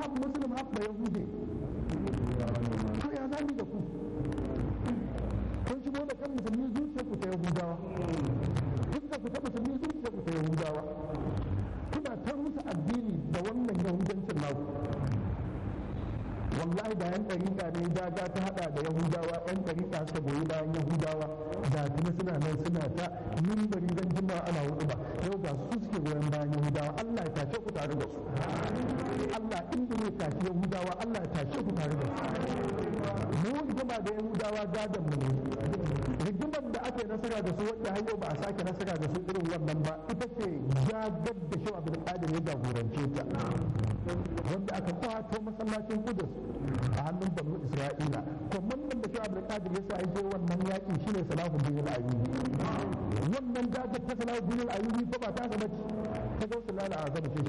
haf muslim haf da yahudi to ya zami da ku kun shigo da kan musulmi zuciya ku ta yahudawa duk da ku ta musulmi zuciya ku ta yahudawa kuna ta musu addini da wannan yahudancin naku wallahi da yan ɗariƙa ne daga ta haɗa da yahudawa yan ɗariƙa suka goyi bayan yahudawa da tuni suna nan suna ta mimbari zan jima ana hudu ba yau ga su suke goyon bayan yahudawa Allah ya tashe ku tare da su Allah inda ne tashi yahudawa Allah ya tashe ku tare da su mu rigima da yahudawa gadon mu ne rigimar da aka yi nasara da su wadda har yau ba a sake nasara da su irin wannan ba ita ce jagar da shi abin qadir ya jagorance ta wanda aka kwato masallacin Qudus a hannun banu Isra'ila kwamandan da shi abin qadir ya sa ya je wannan yakin shine Salahuddin al-Ayyubi wannan jagar ta Salahuddin al-Ayyubi ba ta zama ta ga sallallahu alaihi wasallam